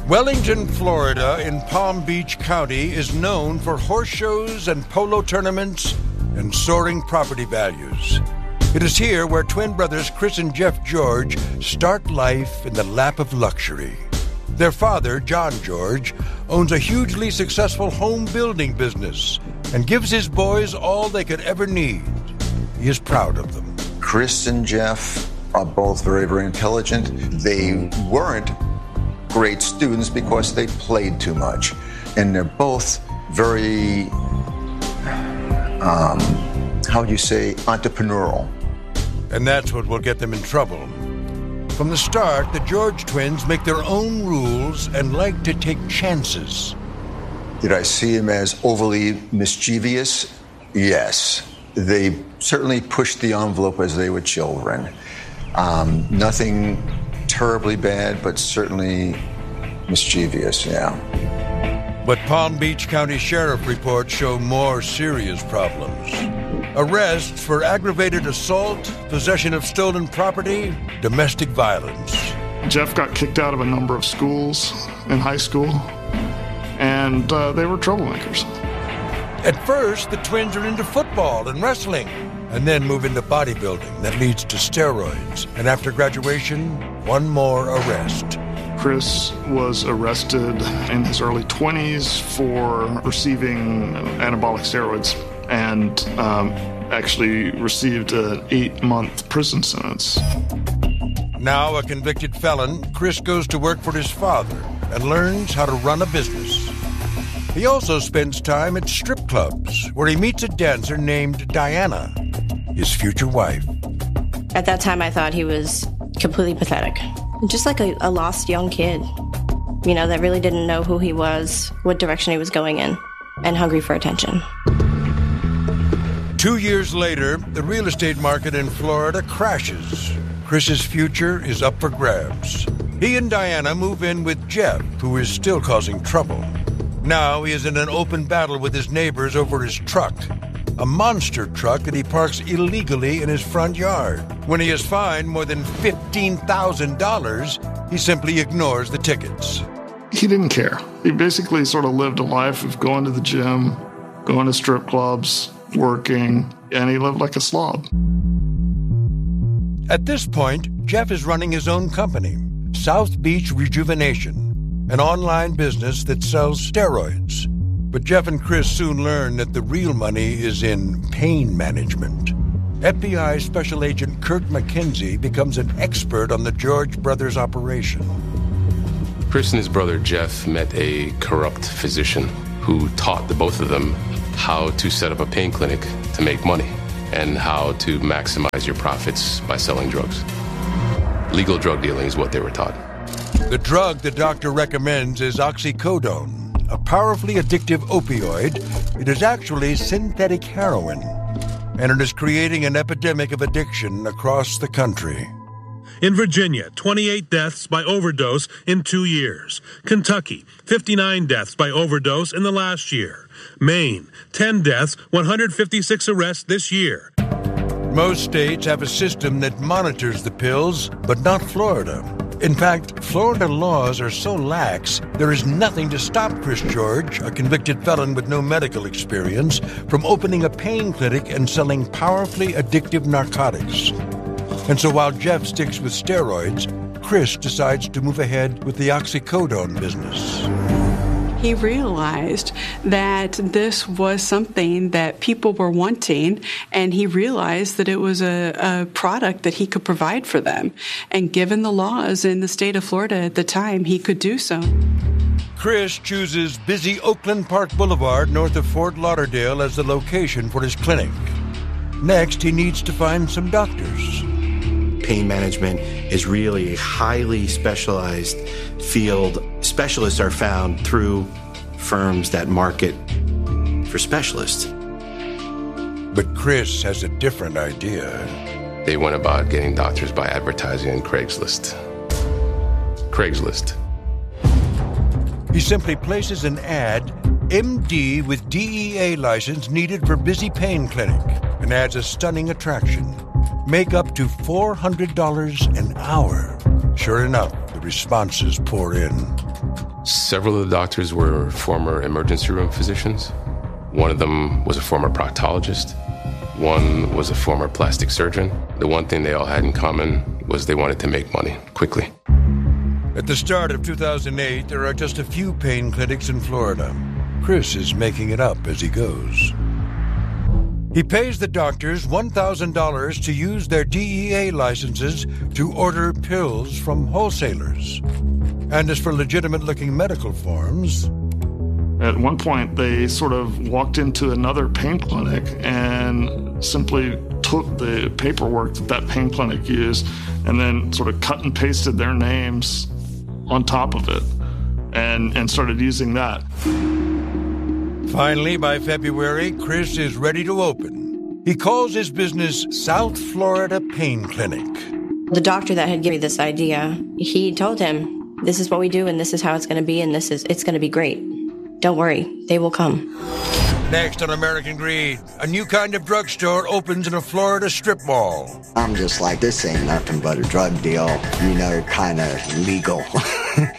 Wellington, Florida, in Palm Beach County, is known for horse shows and polo tournaments and soaring property values. It is here where twin brothers Chris and Jeff George start life in the lap of luxury. Their father, John George, owns a hugely successful home building business and gives his boys all they could ever need. He is proud of them. Chris and Jeff are both very, very intelligent. They weren't great students because they played too much. And they're both very, entrepreneurial. And that's what will get them in trouble. From the start, the George twins make their own rules and like to take chances. Did I see them as overly mischievous? Yes. They certainly pushed the envelope as they were children. Nothing terribly bad, but certainly mischievous, yeah. But Palm Beach County Sheriff reports show more serious problems. Arrests for aggravated assault, possession of stolen property, domestic violence. Jeff got kicked out of a number of schools in high school, and they were troublemakers. At first, the twins are into football and wrestling, and then move into bodybuilding that leads to steroids. And after graduation, one more arrest. Chris was arrested in his early 20s for receiving anabolic steroids and actually received an 8-month prison sentence. Now a convicted felon, Chris goes to work for his father and learns how to run a business. He also spends time at strip clubs where he meets a dancer named Diana, his future wife. At that time, I thought he was completely pathetic. Just like a lost young kid, that really didn't know who he was, what direction he was going in, and hungry for attention. 2 years later, the real estate market in Florida crashes. Chris's future is up for grabs. He and Diana move in with Jeff, who is still causing trouble. Now he is in an open battle with his neighbors over his truck, a monster truck that he parks illegally in his front yard. When he is fined more than $15,000, he simply ignores the tickets. He didn't care. He basically sort of lived a life of going to the gym, going to strip clubs, working, and he lived like a slob. At this point, Jeff is running his own company, South Beach Rejuvenation, an online business that sells steroids. But Jeff and Chris soon learn that the real money is in pain management. FBI Special Agent Kurt McKenzie becomes an expert on the George brothers' operation. Chris and his brother Jeff met a corrupt physician who taught the both of them how to set up a pain clinic to make money and how to maximize your profits by selling drugs. Legal drug dealing is what they were taught. The drug the doctor recommends is oxycodone, a powerfully addictive opioid. It is actually synthetic heroin, and it is creating an epidemic of addiction across the country. In Virginia, 28 deaths by overdose in 2 years. Kentucky, 59 deaths by overdose in the last year. Maine, 10 deaths, 156 arrests this year. Most states have a system that monitors the pills, but not Florida. In fact, Florida laws are so lax, there is nothing to stop Chris George, a convicted felon with no medical experience, from opening a pain clinic and selling powerfully addictive narcotics. And so while Jeff sticks with steroids, Chris decides to move ahead with the oxycodone business. He realized that this was something that people were wanting, and he realized that it was a product that he could provide for them. And given the laws in the state of Florida at the time, he could do so. Chris chooses busy Oakland Park Boulevard north of Fort Lauderdale as the location for his clinic. Next, he needs to find some doctors. Pain management is really a highly specialized field. Specialists are found through firms that market for specialists. But Chris has a different idea. They went about getting doctors by advertising on Craigslist. He simply places an ad, MD with DEA license needed for busy pain clinic, and adds a stunning attraction. Make up to $400 an hour. Sure enough, the responses pour in. Several of the doctors were former emergency room physicians. One of them was a former proctologist. One was a former plastic surgeon. The one thing they all had in common was they wanted to make money quickly. At the start of 2008, there are just a few pain clinics in Florida. Chris is making it up as he goes. He pays the doctors $1,000 to use their DEA licenses to order pills from wholesalers. And as for legitimate-looking medical forms... At one point, they sort of walked into another pain clinic and simply took the paperwork that pain clinic used and then sort of cut and pasted their names on top of it and started using that. Finally, by February, Chris is ready to open. He calls his business South Florida Pain Clinic. The doctor that had given me this idea, he told him, this is what we do and this is how it's going to be and it's going to be great. Don't worry, they will come. Next on American Greed, a new kind of drugstore opens in a Florida strip mall. I'm just like, this ain't nothing but a drug deal, kind of legal.